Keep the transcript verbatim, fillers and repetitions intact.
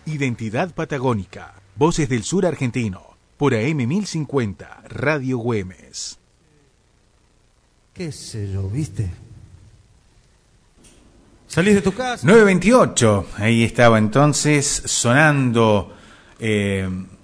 Identidad patagónica. Voces del sur argentino. Por A M mil cincuenta, Radio Güemes. ¿Qué sé yo, viste? ¿Salís de tu casa? nueve veintiocho. Ahí estaba entonces sonando... Eh,